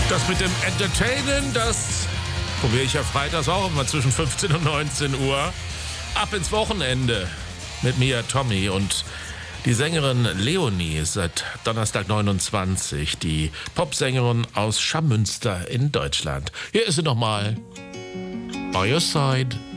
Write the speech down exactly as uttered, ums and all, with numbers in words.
Das mit dem Entertainen, das probiere ich ja freitags auch immer zwischen fünfzehn und neunzehn Uhr. Ab ins Wochenende mit Mia Tommy und die Sängerin Leonie ist seit Donnerstag neunundzwanzig, die Popsängerin aus Schammünster in Deutschland. Hier ist sie nochmal. By Your Side.